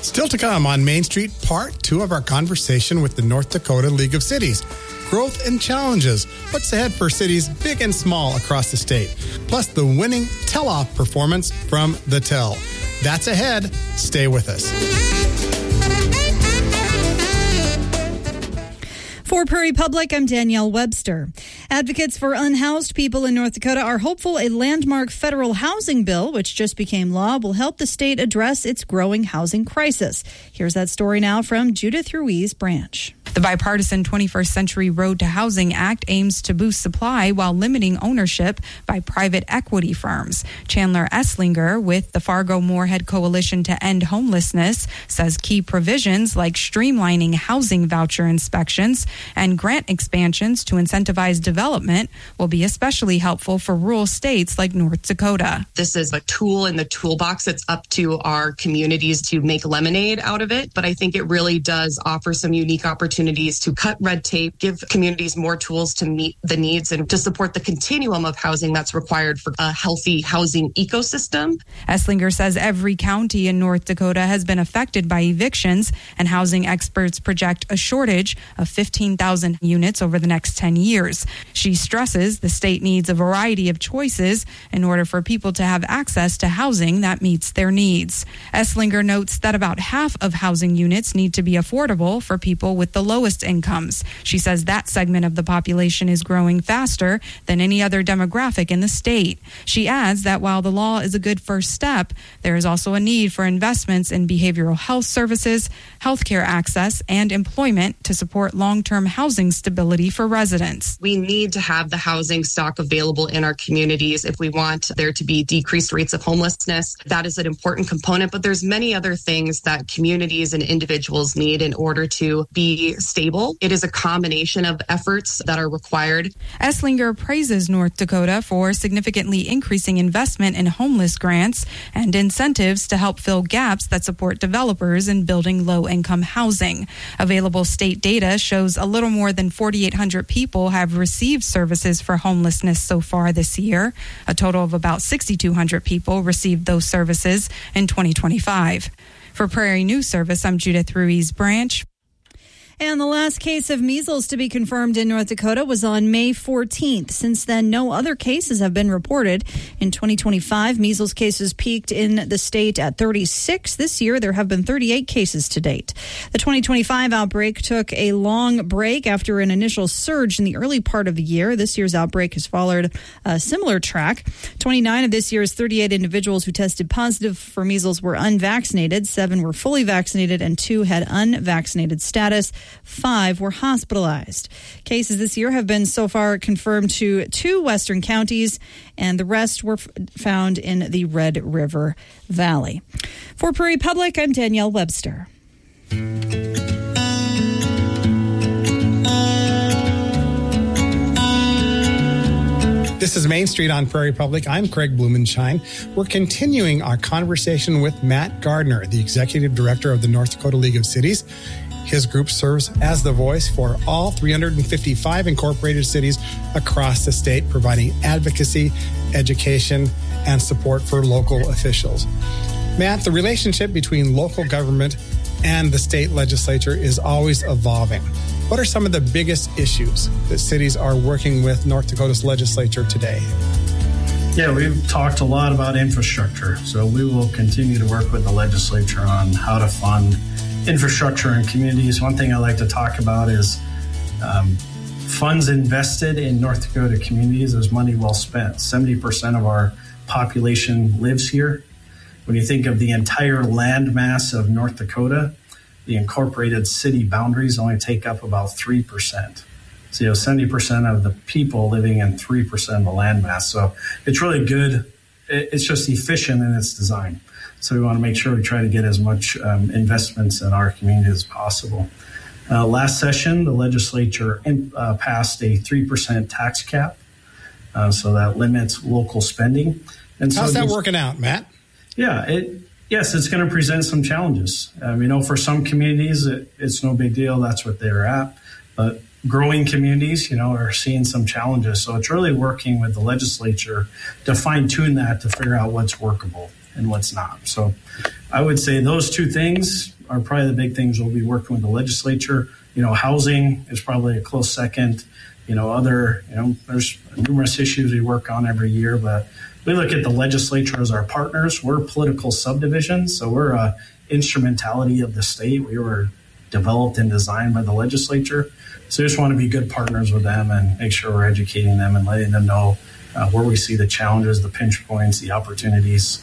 Still to come on Main Street, part 2 of our conversation with the North Dakota League of Cities. Growth and challenges. What's ahead for cities big and small across the state? Plus the winning tell-off performance from The Tell. That's ahead. Stay with us. For Prairie Public, I'm Danielle Webster. Advocates for unhoused people in North Dakota are hopeful a landmark federal housing bill, which just became law, will help the state address its growing housing crisis. Here's that story now from Judith Ruiz Branch. The bipartisan 21st Century Road to Housing Act aims to boost supply while limiting ownership by private equity firms. Chandler Esslinger with the Fargo-Moorhead Coalition to End Homelessness says key provisions like streamlining housing voucher inspections and grant expansions to incentivize development will be especially helpful for rural states like North Dakota. This is a tool in the toolbox. It's up to our communities to make lemonade out of it, but I think it really does offer some unique opportunities to cut red tape, give communities more tools to meet the needs and to support the continuum of housing that's required for a healthy housing ecosystem. Esslinger says every county in North Dakota has been affected by evictions, and housing experts project a shortage of 15,000 units over the next 10 years. She stresses the state needs a variety of choices in order for people to have access to housing that meets their needs. Esslinger notes that about half of housing units need to be affordable for people with the lowest incomes. She says that segment of the population is growing faster than any other demographic in the state. She adds that while the law is a good first step, there is also a need for investments in behavioral health services, healthcare access, and employment to support long-term housing stability for residents. We need to have the housing stock available in our communities if we want there to be decreased rates of homelessness. That is an important component, but there's many other things that communities and individuals need in order to be stable. It is a combination of efforts that are required. Esslinger praises North Dakota for significantly increasing investment in homeless grants and incentives to help fill gaps that support developers in building low-income housing. Available state data shows a little more than 4,800 people have received services for homelessness so far this year. A total of about 6,200 people received those services in 2025. For Prairie News Service, I'm Judith Ruiz Branch. And the last case of measles to be confirmed in North Dakota was on May 14th. Since then, no other cases have been reported. In 2025, measles cases peaked in the state at 36. This year, there have been 38 cases to date. The 2025 outbreak took a long break after an initial surge in the early part of the year. This year's outbreak has followed a similar track. 29 of this year's 38 individuals who tested positive for measles were unvaccinated. 7 were fully vaccinated and 2 had unvaccinated status. 5 were hospitalized. Cases this year have been so far confirmed to 2 western counties, and the rest were found in the Red River Valley. For Prairie Public, I'm Danielle Webster. This is Main Street on Prairie Public. I'm Craig Blumenshine. We're continuing our conversation with Matt Gardner, the Executive Director of the North Dakota League of Cities. His group serves as the voice for all 355 incorporated cities across the state, providing advocacy, education, and support for local officials. Matt, the relationship between local government and the state legislature is always evolving. What are some of the biggest issues that cities are working with North Dakota's legislature today? Yeah, we've talked a lot about infrastructure, so we will continue to work with the legislature on how to fund infrastructure in communities. One thing I like to talk about is funds invested in North Dakota communities is money well spent. 70% of our population lives here. When you think of the entire landmass of North Dakota, the incorporated city boundaries only take up about 3%. So you have 70% of the people living in 3% of the landmass. So it's really good. It's just efficient in its design. So we want to make sure we try to get as much investments in our community as possible. Last session, the legislature passed a 3% tax cap. So that limits local spending. And how's that working out, Matt? Yeah, yes, it's going to present some challenges. For some communities, it's no big deal. That's what they're at. But growing communities, are seeing some challenges. So it's really working with the legislature to fine tune that to figure out what's workable. and what's not. So I would say those two things are probably the big things we'll be working with the legislature. Housing is probably a close second. There's numerous issues we work on every year, but we look at the legislature as our partners. We're political subdivisions, so we're a instrumentality of the state. We were developed and designed by the legislature. So we just want to be good partners with them and make sure we're educating them and letting them know where we see the challenges, the pinch points, the opportunities.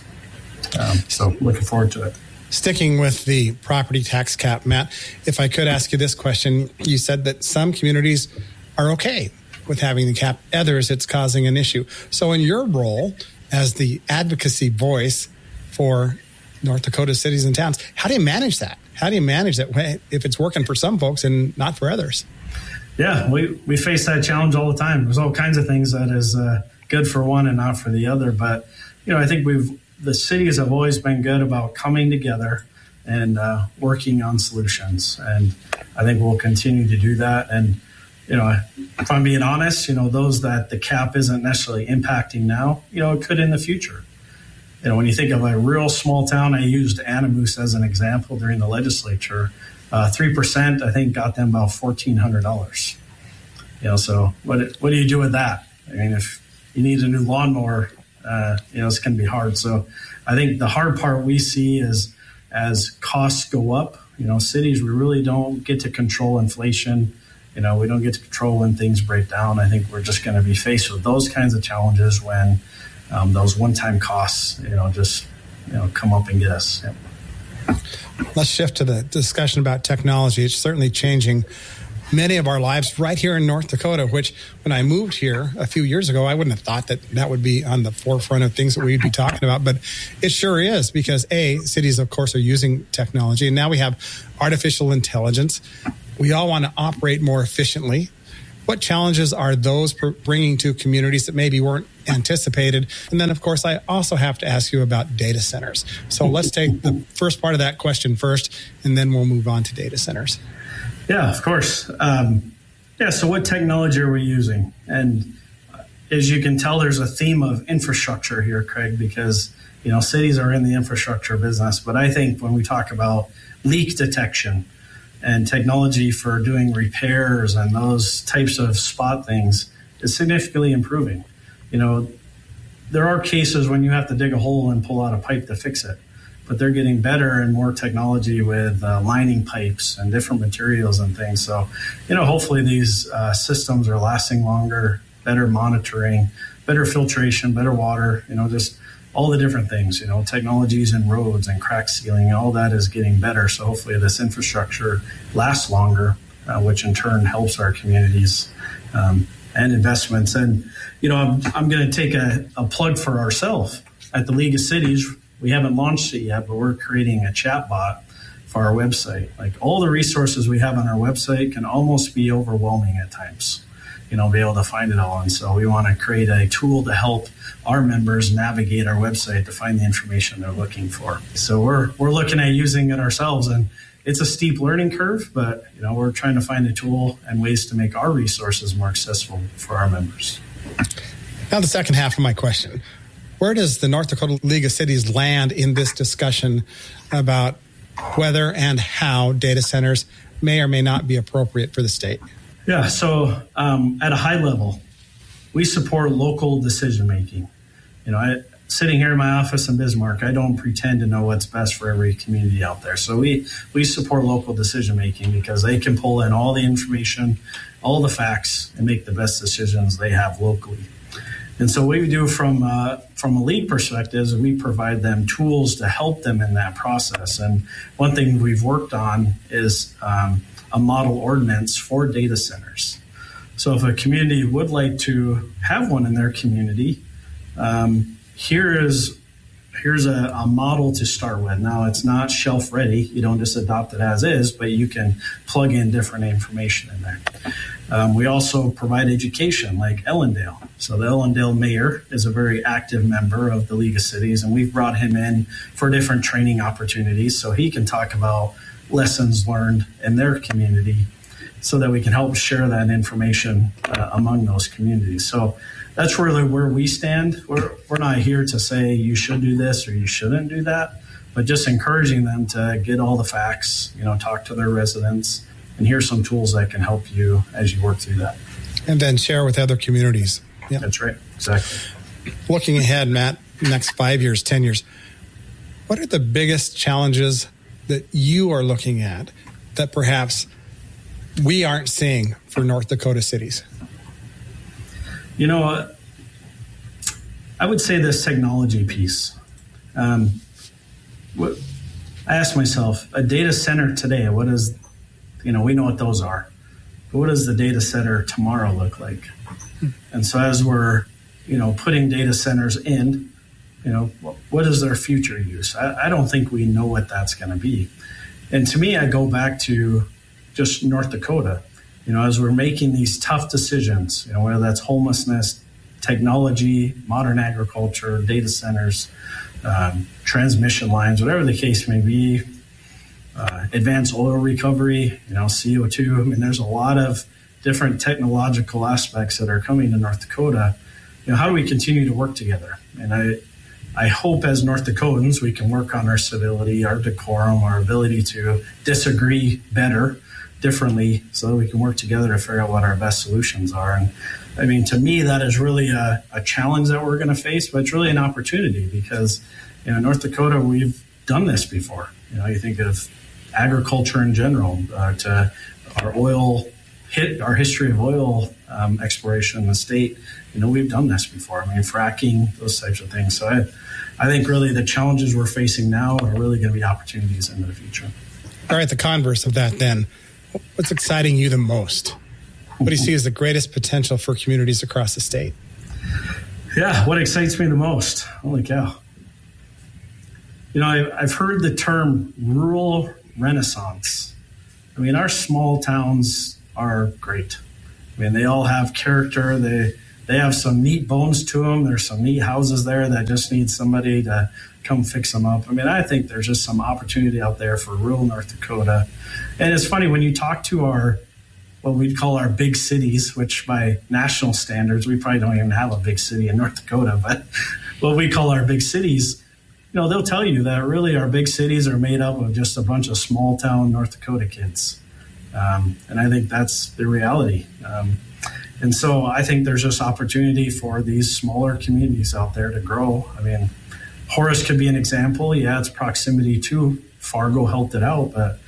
So looking forward to it. Sticking with the property tax cap, Matt, if I could ask you this question, you said that some communities are okay with having the cap, others it's causing an issue. So in your role as the advocacy voice for North Dakota cities and towns, how do you manage that? How do you manage that if it's working for some folks and not for others? Yeah, we face that challenge all the time. There's all kinds of things that is good for one and not for the other. But, I think the cities have always been good about coming together and working on solutions. And I think we'll continue to do that. And, if I'm being honest, those that the cap isn't necessarily impacting now, it could in the future. When you think of a real small town, I used Anamoose as an example during the legislature. 3%, I think, got them about $1,400. So what do you do with that? I mean, if you need a new lawnmower, it's going to be hard. So I think the hard part we see is as costs go up, cities, we really don't get to control inflation. We don't get to control when things break down. I think we're just going to be faced with those kinds of challenges when those one-time costs, come up and get us. Yep. Let's shift to the discussion about technology. It's certainly changing many of our lives right here in North Dakota, which when I moved here a few years ago, I wouldn't have thought that would be on the forefront of things that we'd be talking about. But it sure is because, cities, of course, are using technology. And now we have artificial intelligence. We all want to operate more efficiently. What challenges are those bringing to communities that maybe weren't anticipated? And then, of course, I also have to ask you about data centers. So let's take the first part of that question first, and then we'll move on to data centers. Yeah, of course. So what technology are we using? And as you can tell, there's a theme of infrastructure here, Craig, because, cities are in the infrastructure business. But I think when we talk about leak detection and technology for doing repairs and those types of spot things is significantly improving. There are cases when you have to dig a hole and pull out a pipe to fix it, but they're getting better and more technology with lining pipes and different materials and things. So, hopefully these systems are lasting longer, better monitoring, better filtration, better water, just all the different things, technologies in roads and crack sealing, all that is getting better. So hopefully this infrastructure lasts longer, which in turn helps our communities and investments. And, I'm going to take a plug for ourselves at the League of Cities. We haven't launched it yet, but we're creating a chat bot for our website. Like all the resources we have on our website can almost be overwhelming at times, be able to find it all. And so we want to create a tool to help our members navigate our website to find the information they're looking for. So we're looking at using it ourselves, and it's a steep learning curve, but we're trying to find a tool and ways to make our resources more accessible for our members. Now the second half of my question. Where does the North Dakota League of Cities land in this discussion about whether and how data centers may or may not be appropriate for the state? Yeah, so at a high level, we support local decision-making. Sitting here in my office in Bismarck, I don't pretend to know what's best for every community out there. So we support local decision-making because they can pull in all the information, all the facts, and make the best decisions they have locally. And so what we do from a league perspective is we provide them tools to help them in that process. And one thing we've worked on is a model ordinance for data centers. So if a community would like to have one in their community, here's a model to start with. Now, it's not shelf ready. You don't just adopt it as is, but you can plug in different information in there. We also provide education like Ellendale. So the Ellendale mayor is a very active member of the League of Cities, and we've brought him in for different training opportunities so he can talk about lessons learned in their community so that we can help share that information among those communities. So that's really where we stand. We're not here to say you should do this or you shouldn't do that, but just encouraging them to get all the facts, talk to their residents, and here's some tools that can help you as you work through that. And then share with other communities. Yeah. That's right. Exactly. Looking ahead, Matt, next 5 years, 10 years, what are the biggest challenges that you are looking at that perhaps we aren't seeing for North Dakota cities? I would say this technology piece. I asked myself, a data center today, what is, we know what those are, but what does the data center tomorrow look like? And so as we're, putting data centers in, what is their future use? I don't think we know what that's going to be. And to me, I go back to just North Dakota, as we're making these tough decisions, whether that's homelessness, technology, modern agriculture, data centers, transmission lines, whatever the case may be, advanced oil recovery, CO2. I mean, there's a lot of different technological aspects that are coming to North Dakota. How do we continue to work together? And I hope as North Dakotans, we can work on our civility, our decorum, our ability to disagree better, differently, so that we can work together to figure out what our best solutions are. And I mean, to me, that is really a challenge that we're going to face, but it's really an opportunity because, North Dakota, we've done this before. You think of agriculture in general, to our history of oil exploration in the state. We've done this before. I mean, fracking, those types of things. So I think really the challenges we're facing now are really going to be opportunities into the future. All right, the converse of that then. What's exciting you the most? What do you see as the greatest potential for communities across the state? Yeah, what excites me the most? Holy cow. I've heard the term rural renaissance. I mean, our small towns are great. I mean, they all have character. They have some neat bones to them. There's some neat houses there that just need somebody to come fix them up. I mean, I think there's just some opportunity out there for rural North Dakota. And it's funny, when you talk to what we'd call our big cities, which by national standards, we probably don't even have a big city in North Dakota, but what we call our big cities, they'll tell you that really our big cities are made up of just a bunch of small town North Dakota kids. And I think that's the reality. And so I think there's just opportunity for these smaller communities out there to grow. I mean, Horace could be an example. Yeah, its proximity to Fargo helped it out, but